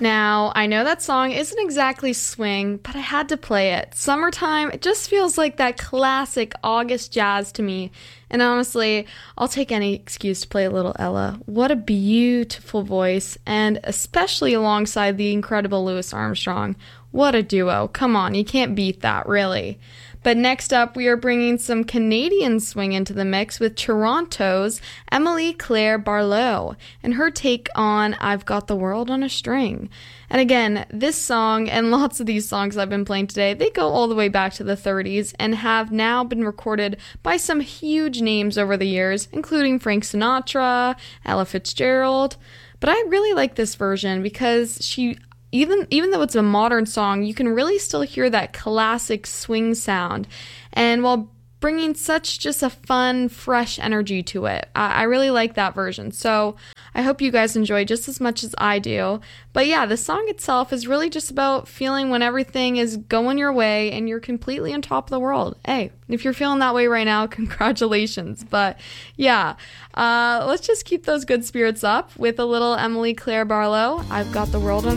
Now, I know that song isn't exactly swing, but I had to play it. Summertime, it just feels like that classic August jazz to me. And honestly, I'll take any excuse to play a little Ella. What a beautiful voice, and especially alongside the incredible Louis Armstrong. What a duo. Come on, you can't beat that, really. But next up, we are bringing some Canadian swing into the mix with Toronto's Emily Claire Barlow and her take on I've Got the World on a String. And again, this song and lots of these songs I've been playing today, they go all the way back to the 30s and have now been recorded by some huge names over the years, including Frank Sinatra, Ella Fitzgerald. But I really like this version because even though it's a modern song, you can really still hear that classic swing sound. And while bringing such just a fun, fresh energy to it. I really like that version. So I hope you guys enjoy just as much as I do. But yeah, the song itself is really just about feeling when everything is going your way and you're completely on top of the world. Hey, if you're feeling that way right now, congratulations. But yeah, let's just keep those good spirits up with a little Emily Claire Barlow. I've Got the World on